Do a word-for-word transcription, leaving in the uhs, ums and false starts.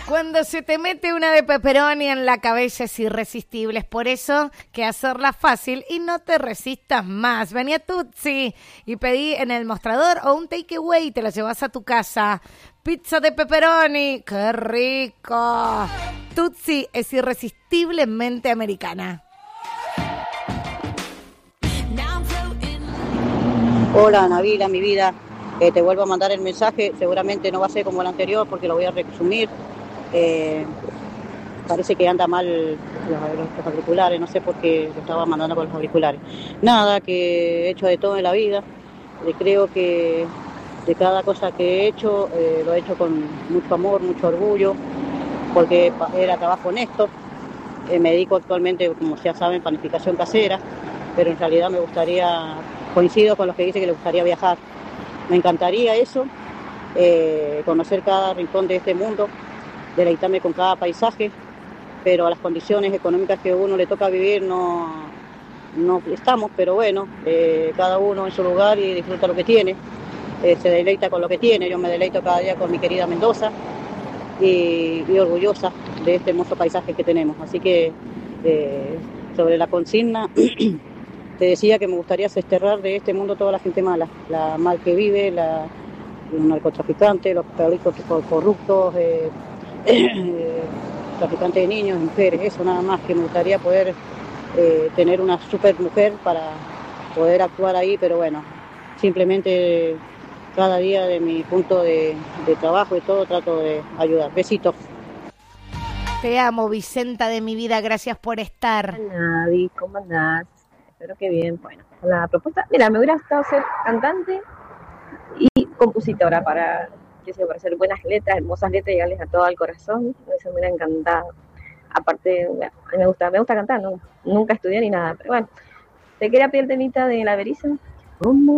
Cuando se te mete una de pepperoni en la cabeza es irresistible. Es por eso que hacerla fácil y no te resistas más. Vení a Tutsi y pedí en el mostrador o un takeaway y te la llevas a tu casa. Pizza de pepperoni, ¡qué rico! Tutsi es irresistiblemente americana. Hola, Nabila, mi vida. Eh, te vuelvo a mandar el mensaje. Seguramente no va a ser como el anterior porque lo voy a resumir. Eh, parece que anda mal los, los auriculares, no sé por qué lo estaba mandando con los auriculares. Nada, que he hecho de todo en la vida. Eh, creo que de cada cosa que he hecho, eh, lo he hecho con mucho amor, mucho orgullo, porque era trabajo honesto. Eh, me dedico actualmente, como ya saben, planificación casera, pero en realidad me gustaría, coincido con los que dicen que les gustaría viajar. Me encantaría eso, eh, conocer cada rincón de este mundo, deleitarme con cada paisaje, pero a las condiciones económicas que uno le toca vivir no, no estamos, pero bueno, eh, cada uno en su lugar y disfruta lo que tiene, eh, se deleita con lo que tiene. Yo me deleito cada día con mi querida Mendoza y, y orgullosa de este hermoso paisaje que tenemos. Así que eh, sobre la consigna, te decía que me gustaría desterrar de este mundo toda la gente mala, la mal que vive, la, los narcotraficantes, los políticos corruptos, eh, eh, traficantes de niños, mujeres, eso nada más, que me gustaría poder eh, tener una super mujer para poder actuar ahí, pero bueno, simplemente cada día de mi punto de, de trabajo y todo trato de ayudar. Besitos. Te amo, Vicenta de mi vida, gracias por estar. Hola, Navi, ¿cómo andás? Espero que bien. Bueno, la propuesta, mira, me hubiera gustado ser cantante y compositora para, qué sé yo, para hacer buenas letras, hermosas letras, llegarles a todo el corazón. Eso me hubiera encantado. Aparte, bueno, a mí me gusta, me gusta cantar, ¿no? Nunca estudié ni nada, pero bueno. Te quería pedir el temita de La Beriza. ¿Cómo?